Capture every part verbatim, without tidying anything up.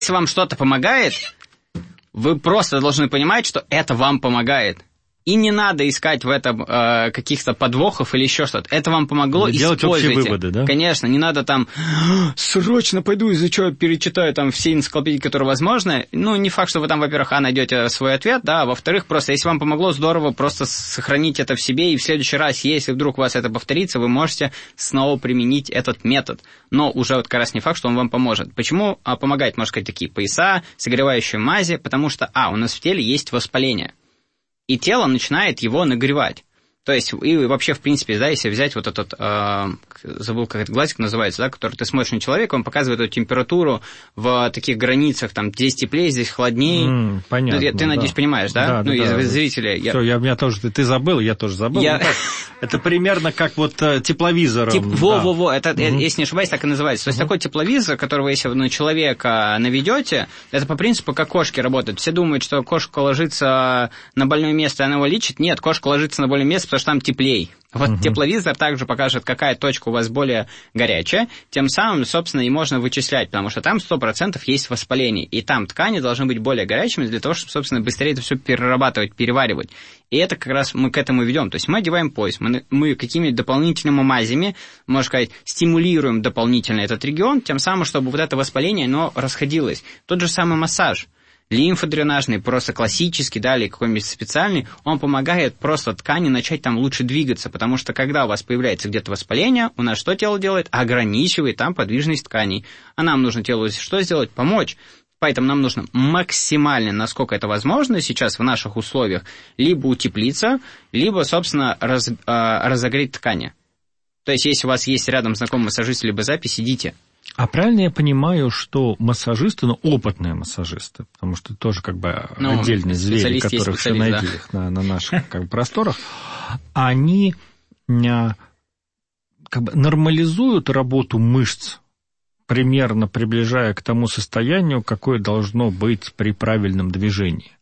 Если вам что-то помогает, вы просто должны понимать, что это вам помогает. И не надо искать в этом э, каких-то подвохов или еще что-то. Это вам помогло, и делать используйте. Общие выводы, да? Конечно, не надо там срочно пойду изучаю, перечитаю там все энциклопедии, которые возможны. Ну, не факт, что вы там, во-первых, а, найдете свой ответ, да, а во-вторых, просто если вам помогло, здорово просто сохранить это в себе, и в следующий раз, если вдруг у вас это повторится, вы можете снова применить этот метод. Но уже вот как раз не факт, что он вам поможет. Почему а, помогает, можно сказать, такие пояса, согревающие мази? Потому что, а, у нас в теле есть воспаление. И тело начинает его нагревать. То есть, и вообще, в принципе, да, если взять вот этот, э, забыл, как этот глазик называется, да, который ты смотришь на человека, он показывает эту температуру в таких границах, там, здесь теплее, здесь холоднее. Mm, понятно, ну, ты, да. надеюсь, понимаешь, да? Да, ну, да, из да. зрителя. Все, я... я, меня тоже, ты, ты забыл, я тоже забыл. Я... Это примерно как вот тепловизором. Тип... Да. Во-во-во, это, mm-hmm. если не ошибаюсь, так и называется. То есть, mm-hmm. такой тепловизор, которого, если вы на человека наведете, это по принципу, как кошки работают. Все думают, что кошка ложится на больное место, и она его лечит. Нет, кошка ложится на больное место, потому что там теплее. Вот uh-huh. тепловизор также покажет, какая точка у вас более горячая, тем самым, собственно, и можно вычислять, потому что там сто процентов есть воспаление, и там ткани должны быть более горячими для того, чтобы, собственно, быстрее это все перерабатывать, переваривать. И это как раз мы к этому ведем. То есть мы одеваем пояс, мы, мы какими-то дополнительными мазями, можно сказать, стимулируем дополнительно этот регион, тем самым, чтобы вот это воспаление, оно расходилось. Тот же самый массаж. Лимфодренажный, просто классический, да, или какой-нибудь специальный, он помогает просто ткани начать там лучше двигаться, потому что когда у вас появляется где-то воспаление, у нас что тело делает? Ограничивает там подвижность тканей. А нам нужно телу что сделать? Помочь. Поэтому нам нужно максимально, насколько это возможно сейчас в наших условиях, либо утеплиться, либо, собственно, раз, э, разогреть ткани. То есть, если у вас есть рядом знакомый массажист, либо запись, идите. А правильно я понимаю, что массажисты, ну, опытные массажисты, потому что тоже как бы ну, отдельные звери, которых все найди да. их на, на наших как бы, просторах, они как бы нормализуют работу мышц, примерно приближая к тому состоянию, какое должно быть при правильном движении.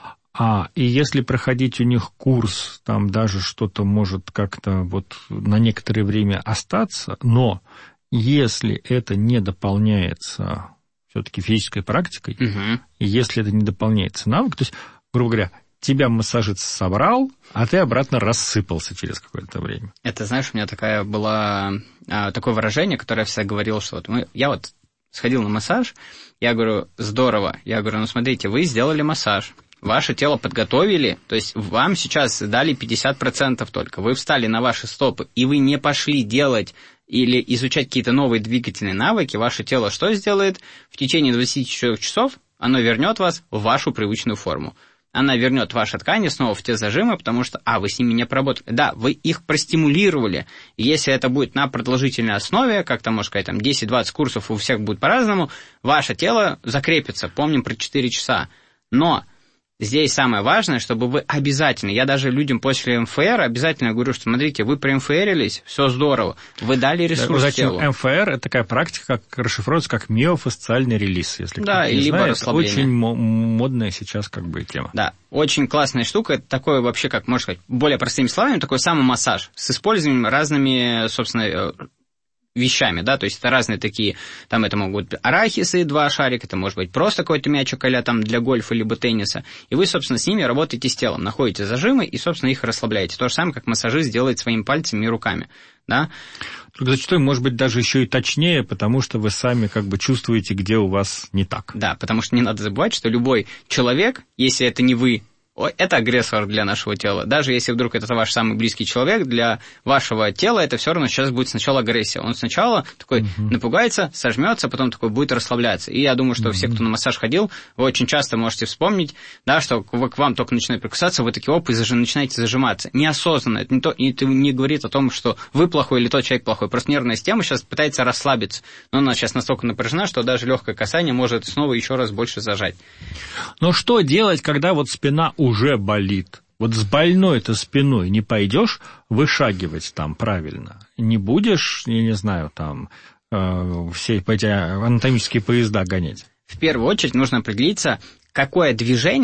А, и если проходить у них курс, там даже что-то может как-то вот на некоторое время остаться, но если это не дополняется все-таки физической практикой, угу. и если это не дополняется навык, то есть, грубо говоря, тебя массажист собрал, а ты обратно рассыпался через какое-то время. Это, знаешь, у меня такая была, такое выражение, которое я всегда говорил, что вот мы, я вот сходил на массаж, я говорю, здорово, я говорю, ну смотрите, вы сделали массаж, ваше тело подготовили, то есть вам сейчас дали пятьдесят процентов только, вы встали на ваши стопы, и вы не пошли делать или изучать какие-то новые двигательные навыки, ваше тело что сделает? В течение двадцати четырёх часов оно вернет вас в вашу привычную форму. Она вернет ваши ткани снова в те зажимы, потому что, а, вы с ними не проработали. Да, вы их простимулировали. И если это будет на продолжительной основе, как там, можно сказать, там десять-двадцать курсов у всех будет по-разному, ваше тело закрепится. Помним про четыре часа. Но здесь самое важное, чтобы вы обязательно, я даже людям после эм эф эр обязательно говорю, что смотрите, вы проэмфэрились, все здорово, вы дали ресурс Зачем? телу. эм эф эр – это такая практика, как расшифровывается как миофасциальный релиз, если да, кто-то не либо знает. расслабление. Очень модная сейчас как бы тема. Да, очень классная штука, это такое вообще, как можно сказать, более простыми словами, такой самомассаж с использованием разными, собственно, вещами, да, то есть это разные такие, там это могут быть арахисы, два шарика, это может быть просто какой-то мячик а-ля там для гольфа либо тенниса, и вы, собственно, с ними работаете с телом, находите зажимы и, собственно, их расслабляете. То же самое, как массажист делает своими пальцами и руками, да. Только зачастую, может быть, даже еще и точнее, потому что вы сами как бы чувствуете, где у вас не так. Да, потому что не надо забывать, что любой человек, если это не вы, это агрессор для нашего тела. Даже если вдруг это ваш самый близкий человек, для вашего тела это все равно сейчас будет сначала агрессия. Он сначала такой uh-huh. напугается, сожмется, потом такой будет расслабляться. И я думаю, что uh-huh. все, кто на массаж ходил, вы очень часто можете вспомнить, да, что вы, к вам только начинают прикасаться, вы такие, оп, и заж... начинаете зажиматься. Неосознанно. Это не, то, это не говорит о том, что вы плохой или тот человек плохой. Просто нервная система сейчас пытается расслабиться. Но она сейчас настолько напряжена, что даже легкое касание может снова еще раз больше зажать. Но что делать, когда вот спина уже болит? Вот с больной-то спиной не пойдешь вышагивать там правильно? Не будешь, я не знаю, там э, все эти анатомические поезда гонять? В первую очередь нужно определиться, какое движение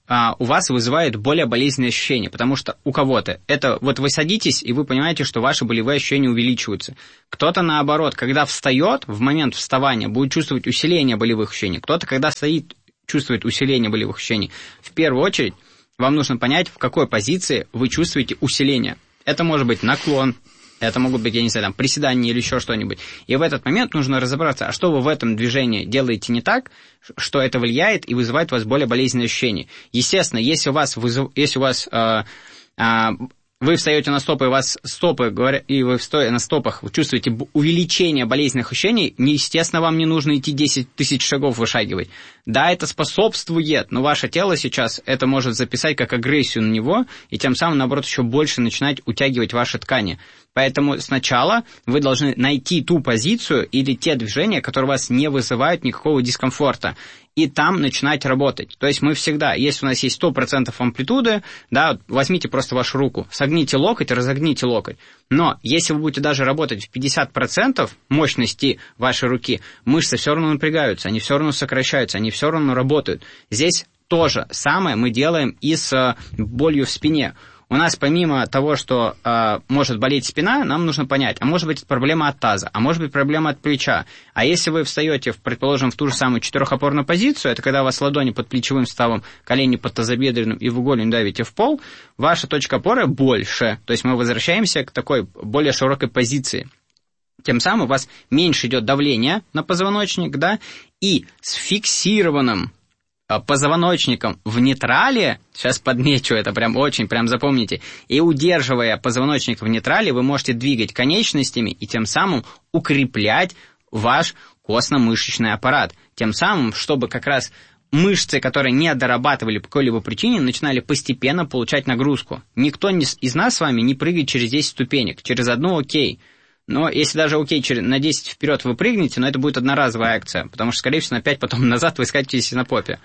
а, у вас вызывает более болезненные ощущения, потому что у кого-то это вот вы садитесь, и вы понимаете, что ваши болевые ощущения увеличиваются. Кто-то, наоборот, когда встает, в момент вставания будет чувствовать усиление болевых ощущений. Кто-то, когда стоит, чувствует усиление болевых ощущений. В первую очередь вам нужно понять, в какой позиции вы чувствуете усиление. Это может быть наклон, это могут быть, я не знаю, там, приседания или еще что-нибудь. И в этот момент нужно разобраться, а что вы в этом движении делаете не так, что это влияет и вызывает у вас более болезненные ощущения. Естественно, если у вас, вызов... если у вас э, э, вы встаете на стопы, и у вас стопы, говоря, и вы стоя на стопах, вы чувствуете увеличение болезненных ощущений, естественно, вам не нужно идти десять тысяч шагов вышагивать. Да, это способствует, но ваше тело сейчас это может записать как агрессию на него, и тем самым, наоборот, еще больше начинать утягивать ваши ткани. Поэтому сначала вы должны найти ту позицию или те движения, которые вас не вызывают никакого дискомфорта, и там начинать работать. То есть мы всегда, если у нас есть сто процентов амплитуды, да, возьмите просто вашу руку, согните локоть, разогните локоть. Но если вы будете даже работать в пятьдесят процентов мощности вашей руки, мышцы все равно напрягаются, они все равно сокращаются, они все равно работают. Здесь то же самое мы делаем и с болью в спине. У нас помимо того, что э, может болеть спина, нам нужно понять, а может быть проблема от таза, а может быть проблема от плеча. А если вы встаете, предположим, в ту же самую четырехопорную позицию, это когда у вас ладони под плечевым суставом, колени под тазобедренным и вы голень давите в пол, ваша точка опоры больше. То есть мы возвращаемся к такой более широкой позиции. Тем самым у вас меньше идет давление на позвоночник, да, и с фиксированным позвоночником в нейтрале, сейчас подмечу это, прям очень, прям запомните, и удерживая позвоночник в нейтрале, вы можете двигать конечностями и тем самым укреплять ваш костно-мышечный аппарат. Тем самым, чтобы как раз мышцы, которые не дорабатывали по какой-либо причине, начинали постепенно получать нагрузку. Никто из нас с вами не прыгает через десять ступенек, через одну окей. Но если даже окей, через, на десять вперед вы прыгнете, но это будет одноразовая акция, потому что, скорее всего, на пять потом назад вы скатитесь на попе.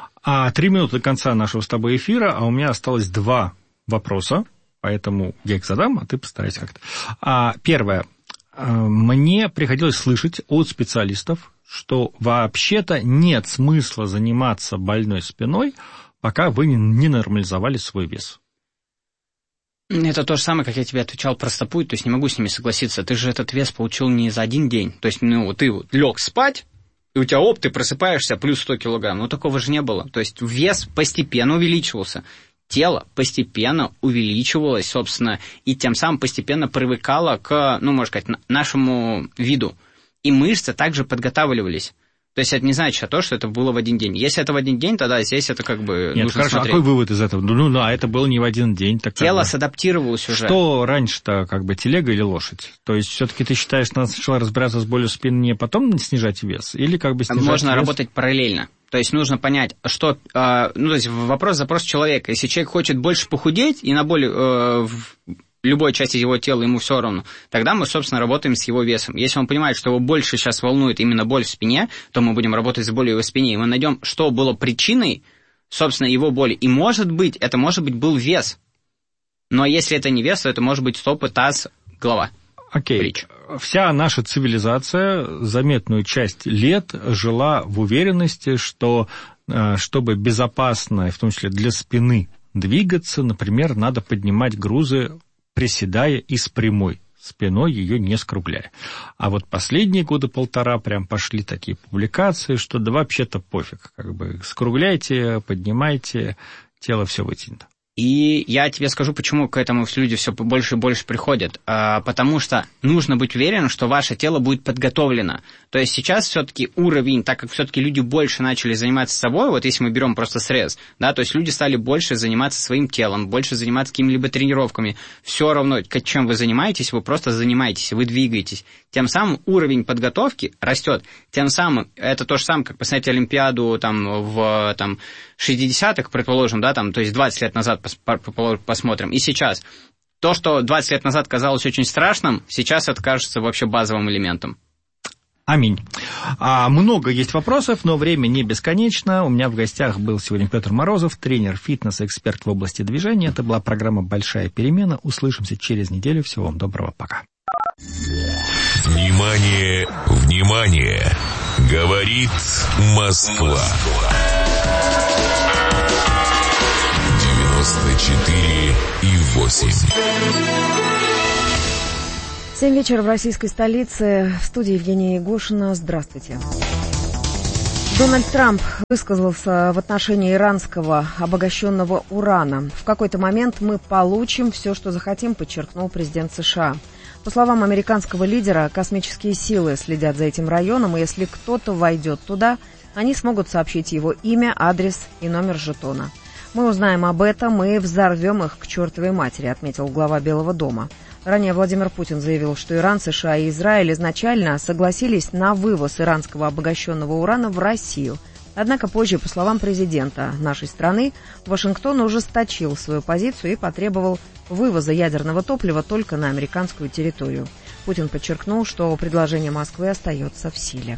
А три минуты до конца нашего с тобой эфира, а у меня осталось два вопроса, поэтому я их задам, а ты постарайся как-то. А, первое. Мне приходилось слышать от специалистов, что вообще-то нет смысла заниматься больной спиной, пока вы не нормализовали свой вес. Это то же самое, как я тебе отвечал про стопу, то есть не могу с ними согласиться. Ты же этот вес получил не за один день. То есть, ну, ты вот лег спать, и у тебя, оп, ты просыпаешься, плюс сто килограмм. Ну, такого же не было. То есть вес постепенно увеличивался. Тело постепенно увеличивалось, собственно, и тем самым постепенно привыкало к, ну, можно сказать, нашему виду. И мышцы также подготавливались. То есть это не значит то, что это было в один день. Если это в один день, тогда здесь это как бы Нет, нужно хорошо, смотреть. А какой вывод из этого? Ну, да, это было не в один день. Так Тело как бы... садаптировалось уже. Что раньше-то, как бы, телега или лошадь? То есть все-таки ты считаешь, надо сначала разбираться с болью спины, потом снижать вес? Или как бы снижать Можно вес? работать параллельно. То есть нужно понять, что... Э, ну, то есть вопрос-запрос человека. Если человек хочет больше похудеть, и на боль... Э, в любой части его тела ему все равно, тогда мы, собственно, работаем с его весом. Если он понимает, что его больше сейчас волнует именно боль в спине, то мы будем работать с болью в спине, и мы найдем, что было причиной, собственно, его боли. И, может быть, это, может быть, был вес. Но если это не вес, то это может быть стопы, таз, голова. Окей. Вся наша цивилизация заметную часть лет жила в уверенности, что, чтобы безопасно, в том числе для спины, двигаться, например, надо поднимать грузы, приседая и с прямой спиной, ее не скругляя. А вот последние года полтора прям пошли такие публикации, что да вообще-то пофиг, как бы скругляйте, поднимайте, тело все вытянет. И я тебе скажу, почему к этому люди все больше и больше приходят. А, потому что нужно быть уверенным, что ваше тело будет подготовлено. То есть сейчас все-таки уровень, так как все-таки люди больше начали заниматься собой, вот если мы берем просто срез, да, то есть люди стали больше заниматься своим телом, больше заниматься какими-либо тренировками. Все равно, чем вы занимаетесь, вы просто занимаетесь, вы двигаетесь. Тем самым уровень подготовки растет. Тем самым, это то же самое, как посмотреть Олимпиаду там, в там, шестидесятых, предположим, да, там, то есть двадцать лет назад посмотрим. И сейчас. То, что двадцать лет назад казалось очень страшным, сейчас это кажется вообще базовым элементом. Аминь. А, много есть вопросов, но время не бесконечно. У меня в гостях был сегодня Петр Морозов, тренер фитнеса, эксперт в области движения. Это была программа «Большая перемена». Услышимся через неделю. Всего вам доброго. Пока. Внимание, внимание! Говорит Москва. девяносто четыре и восемь. Семь вечера в российской столице. В студии Евгения Егошина. Здравствуйте. Дональд Трамп высказался в отношении иранского обогащенного урана. В какой-то момент мы получим все, что захотим, подчеркнул президент США. По словам американского лидера, космические силы следят за этим районом, и если кто-то войдет туда, они смогут сообщить его имя, адрес и номер жетона. Мы узнаем об этом и взорвем их к чертовой матери, отметил глава Белого дома. Ранее Владимир Путин заявил, что Иран, США и Израиль изначально согласились на вывоз иранского обогащенного урана в Россию. Однако позже, по словам президента нашей страны, Вашингтон ужесточил свою позицию и потребовал вывоза ядерного топлива только на американскую территорию. Путин подчеркнул, что предложение Москвы остается в силе.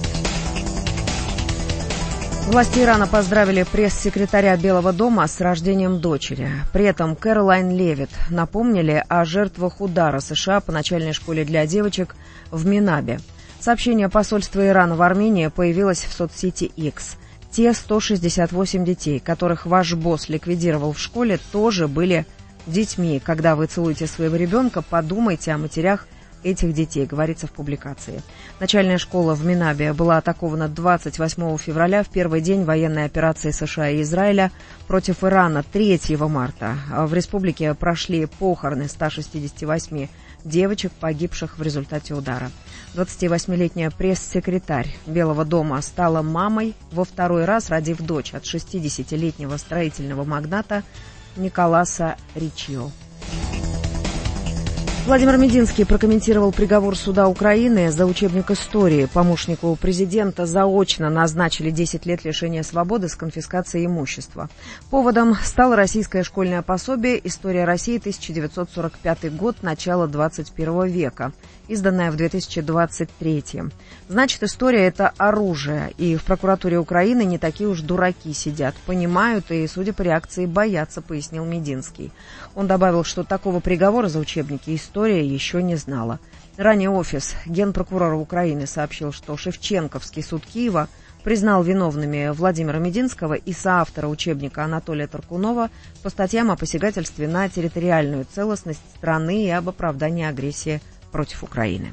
Власти Ирана поздравили пресс-секретаря Белого дома с рождением дочери. При этом Кэролайн Левит напомнили о жертвах удара США по начальной школе для девочек в Минабе. Сообщение посольства Ирана в Армении появилось в соцсети X. Те сто шестьдесят восемь детей, которых ваш босс ликвидировал в школе, тоже были детьми. Когда вы целуете своего ребенка, подумайте о матерях этих детей, говорится в публикации. Начальная школа в Минабе была атакована двадцать восьмого февраля, в первый день военной операции США и Израиля против Ирана третьего марта. В республике прошли похороны ста шестидесяти восьми девочек, погибших в результате удара. двадцативосьмилетняя пресс-секретарь Белого дома стала мамой, во второй раз родив дочь от шестидесятилетнего строительного магната Николаса Ричио. Владимир Мединский прокомментировал приговор суда Украины за учебник истории. Помощнику президента заочно назначили десять лет лишения свободы с конфискацией имущества. Поводом стало российское школьное пособие «История России, тысяча девятьсот сорок пятый год, начало двадцать первого века», изданное в две тысячи двадцать третьем. Значит, история – это оружие, и в прокуратуре Украины не такие уж дураки сидят, понимают и, судя по реакции, боятся, пояснил Мединский. Он добавил, что такого приговора за учебники история еще не знала. Ранее офис генпрокурора Украины сообщил, что Шевченковский суд Киева признал виновными Владимира Мединского и соавтора учебника Анатолия Таркунова по статьям о посягательстве на территориальную целостность страны и об оправдании агрессии против Украины.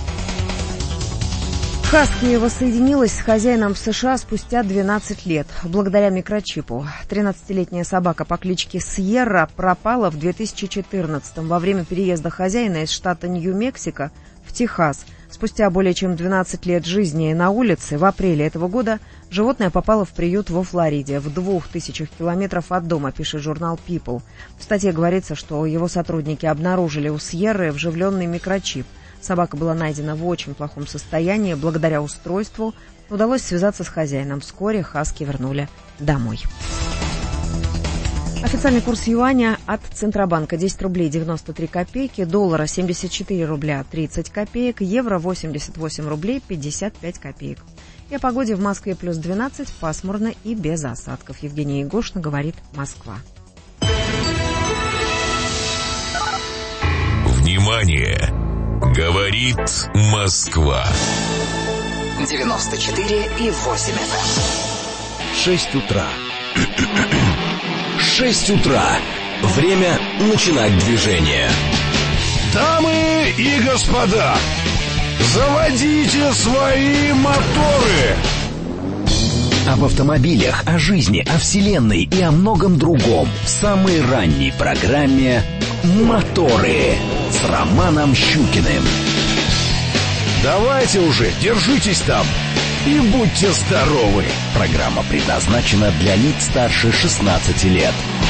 Хаски воссоединилась с хозяином в США спустя двенадцать лет, благодаря микрочипу. тринадцатилетняя собака по кличке Сьерра пропала в две тысячи четырнадцатом во время переезда хозяина из штата Нью-Мексико в Техас. Спустя более чем двенадцать лет жизни на улице, в апреле этого года, животное попало в приют во Флориде, в двух тысячах километров от дома, пишет журнал People. В статье говорится, что его сотрудники обнаружили у Сьерры вживленный микрочип. Собака была найдена в очень плохом состоянии. Благодаря устройству удалось связаться с хозяином. Вскоре хаски вернули домой. Официальный курс юаня от Центробанка десять рублей девяносто три копейки, доллара семьдесят четыре рубля тридцать копеек, евро восемьдесят восемь рублей пятьдесят пять копеек. И о погоде в Москве плюс двенадцать, пасмурно и без осадков. Евгения Егошина, говорит Москва. Внимание! Говорит Москва. девяносто четыре и восемь эф эм. Шесть утра. Шесть утра. Время начинать движение. Дамы и господа, заводите свои моторы. Об автомобилях, о жизни, о вселенной и о многом другом в самой ранней программе «Моторы» с Романом Щукиным. Давайте уже, держитесь там и будьте здоровы. Программа предназначена для лиц старше шестнадцати лет.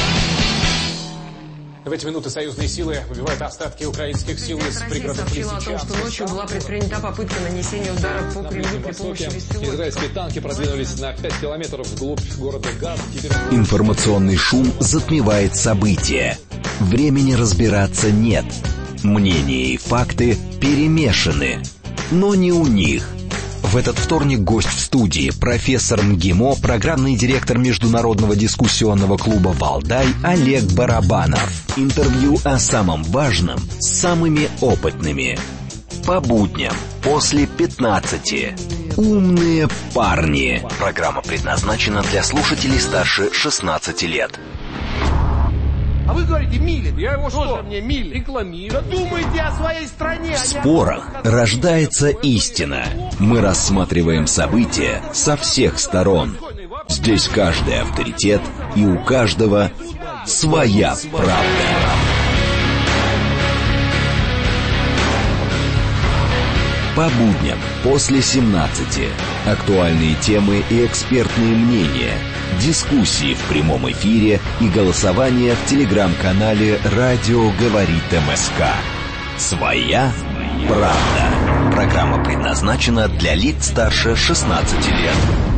В эти минуты союзные силы выбивают остатки украинских сил из пригородов Лисичанска. Россия сообщила о том, что ночью была предпринята попытка нанесения удара по Кремлю при помощи беспилотников. Израильские танки продвинулись на пять километров вглубь города Газ. Теперь... Информационный шум затмевает события. Времени разбираться нет. Мнения и факты перемешаны. Но не у них. В этот вторник гость в студии, профессор МГИМО, программный директор международного дискуссионного клуба «Валдай» Олег Барабанов. Интервью о самом важном с самыми опытными. По будням после пятнадцати. Умные парни. Программа предназначена для слушателей старше шестнадцати лет. А вы говорите милит. Я его что? что? Мне милит. Рекламирую. Да думайте о своей стране. В спорах рождается истина. Мы рассматриваем события со всех сторон. Здесь каждый авторитет, и у каждого своя правда. По будням после семнадцати. Актуальные темы и экспертные мнения. Дискуссии в прямом эфире и голосование в телеграм-канале «Радио говорит МСК». Своя правда. Программа предназначена для лиц старше шестнадцати лет.